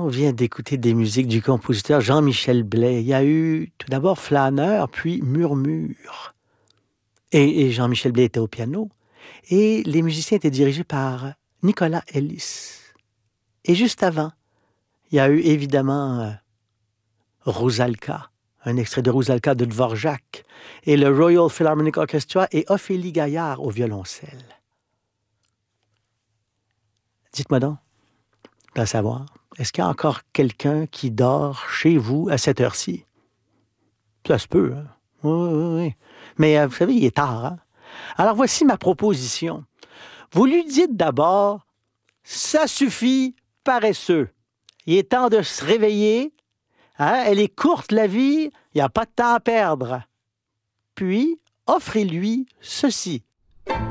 On vient d'écouter des musiques du compositeur Jean-Michel Blais. Il y a eu tout d'abord Flâneur, puis Murmure. Et Jean-Michel Blais était au piano. Et les musiciens étaient dirigés par Nicolas Ellis. Et juste avant, il y a eu évidemment Rusalka, un extrait de Rusalka de Dvorak, et le Royal Philharmonic Orchestra et Ophélie Gaillard au violoncelle. Dites-moi donc, à savoir, est-ce qu'il y a encore quelqu'un qui dort chez vous à cette heure-ci? Ça se peut, hein? Oui, oui, oui. Mais vous savez, il est tard, hein? Alors voici ma proposition. Vous lui dites d'abord, ça suffit, paresseux. Il est temps de se réveiller. Hein? Elle est courte, la vie. Il n'y a pas de temps à perdre. Puis, offrez-lui ceci.